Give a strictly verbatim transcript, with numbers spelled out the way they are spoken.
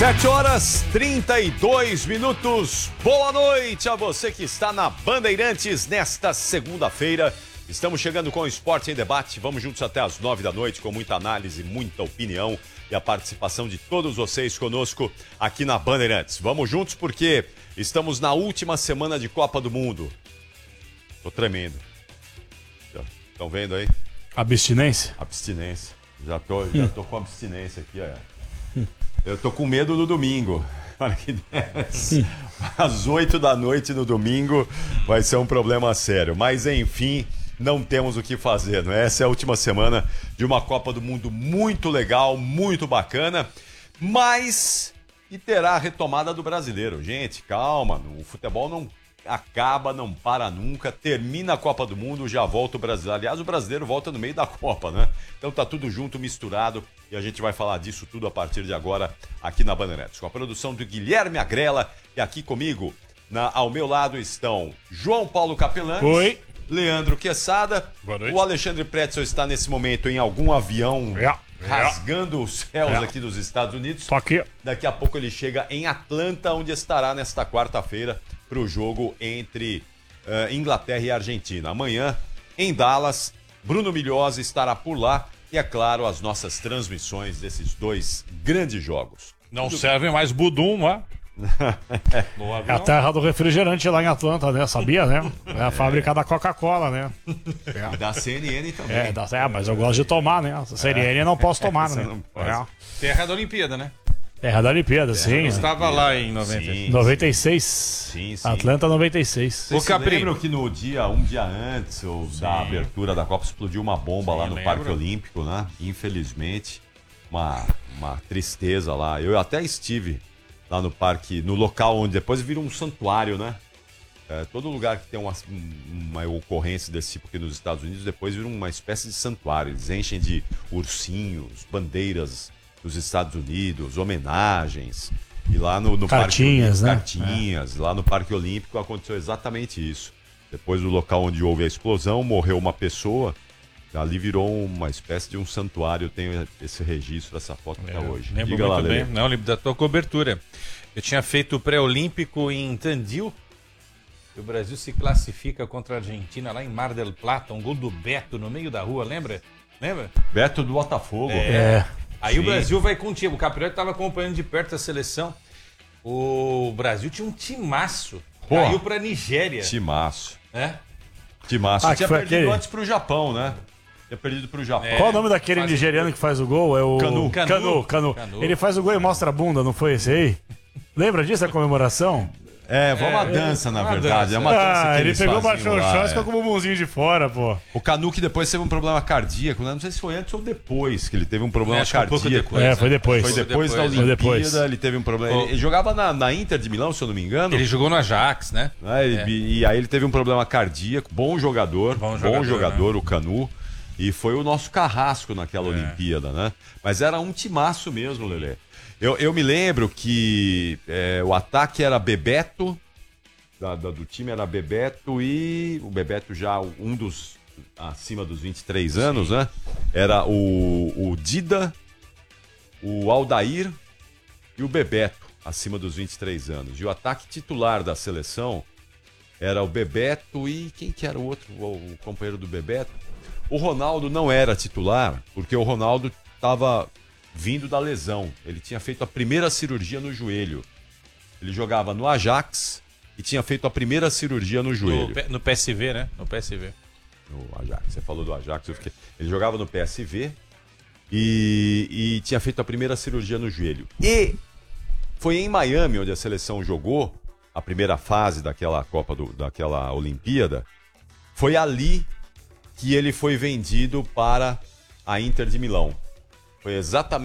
sete horas trinta e dois minutos. Boa noite a você que está na Bandeirantes nesta segunda-feira. Estamos chegando com o Esporte em Debate. Vamos juntos até as nove da noite com muita análise, muita opinião e a participação de todos vocês conosco aqui na Bandeirantes. Vamos juntos porque estamos na última semana de Copa do Mundo. Tô tremendo. Estão vendo aí? Abstinência? Abstinência. Já tô, já tô com abstinência aqui, olha. Eu tô com medo do domingo. Para que desce. Às oito da noite no domingo vai ser um problema sério. Mas enfim, não temos o que fazer, não é? Essa é a última semana de uma Copa do Mundo muito legal, muito bacana. Mas e terá a retomada do brasileiro. Gente, calma, o futebol não acaba, não para nunca, termina a Copa do Mundo, já volta o brasileiro. Aliás, o brasileiro volta no meio da Copa, né? Então tá tudo junto, misturado, e a gente vai falar disso tudo a partir de agora aqui na Bandeirantes. Com a produção do Guilherme Agrela, e aqui comigo, na, ao meu lado estão João Paulo Capelani. Oi. Leandro Quesada. Boa noite. O Alexandre Pretzel está nesse momento em algum avião É. rasgando os céus É. aqui dos Estados Unidos. Tô aqui. Daqui a pouco ele chega em Atlanta, onde estará nesta quarta-feira para o jogo entre uh, Inglaterra e Argentina. Amanhã, em Dallas, Bruno Milhose estará por lá e, é claro, as nossas transmissões desses dois grandes jogos. Não Tudo serve bem. mais budum lá. É a terra do refrigerante lá em Atlanta, né? Sabia, né? É a fábrica da Coca-Cola, né? É. Da C N N também. É, da, é, mas eu gosto de tomar, né? A C N N eu não posso tomar, né? Não pode. É. Terra da Olimpíada, né? Terra da Olimpíada, sim. Eu estava lá em noventa. Sim, noventa e seis. Sim, sim. Atlanta noventa e seis. Vocês O se Capri. lembram que no dia, um dia antes ou da abertura da Copa, explodiu uma bomba Sim, lá no lembro. Parque Olímpico, né? Infelizmente, uma, uma tristeza lá. Eu até estive lá no parque, no local onde depois vira um santuário, né? É, todo lugar que tem uma, uma ocorrência desse tipo aqui nos Estados Unidos, depois vira uma espécie de santuário. Eles enchem de ursinhos, bandeiras dos Estados Unidos, homenagens. E lá no, no Cartinhas, Parque né? Cartinhas. Lá no Parque Olímpico aconteceu exatamente isso. Depois do local onde houve a explosão, morreu uma pessoa. Ali virou uma espécie de um santuário. Eu tenho esse registro, essa foto até hoje. Lembro Diga lá, muito Lelê. bem. Não, lembro da tua cobertura. Eu tinha feito o pré-olímpico em Tandil. E o Brasil se classifica contra a Argentina lá em Mar del Plata. Um gol do Beto no meio da rua, lembra? Lembra? Beto do Botafogo. É. Aí Sim. o Brasil vai contigo. O Caprioli estava acompanhando de perto a seleção. O Brasil tinha um timaço. Pô. Caiu pra Nigéria. Timaço. Né? Timaço. Ah, que Tinha foi perdido aquele? antes pro Japão, né? Tinha perdido pro Japão. É. Qual o nome daquele Faz- nigeriano que faz o gol? É o... Canu. Canu. Canu. Canu. Canu. Ele faz o gol e mostra a bunda, não foi esse aí? Lembra disso, a comemoração? É, foi uma É, dança, na uma verdade. dança. É uma dança Ah, que ele eles pegou, faziam baixou o lá, chão e é. ficou com o bumbumzinho de fora, pô. O Canu que depois teve um problema cardíaco, né? Não sei se foi antes ou depois que ele teve um problema Acho que um pouco cardíaco. depois. É, foi depois. Foi depois, da Foi Olimpíada, depois. ele teve um problema. Oh. Ele, ele jogava na, na Inter de Milão, se eu não me engano. Ele jogou no Ajax, né? Né? Ele- É. E aí ele teve um problema cardíaco. Bom jogador, bom Bom jogador, jogador, o Canu. E foi o nosso carrasco naquela É. Olimpíada, né? Mas era um timaço mesmo, Lelê. Eu, eu me lembro que é, o ataque era Bebeto, da- da- do time era Bebeto e o Bebeto já um dos acima dos vinte e três anos, né? Era o, o Dida, o Aldair e o Bebeto, acima dos vinte e três anos. E o ataque titular da seleção era o Bebeto e quem que era o outro, o, o companheiro do Bebeto? O Ronaldo não era titular, porque o Ronaldo estava vindo da lesão. Ele tinha feito a primeira cirurgia no joelho. Ele jogava no Ajax e tinha feito a primeira cirurgia no joelho. No, P- no P S V, né? No P S V. No Ajax. Você falou do Ajax, eu fiquei... Ele jogava no P S V e, e tinha feito a primeira cirurgia no joelho. E foi em Miami onde a seleção jogou a primeira fase daquela Copa do, daquela Olimpíada. Foi ali que ele foi vendido para a Inter de Milão. Foi exatamente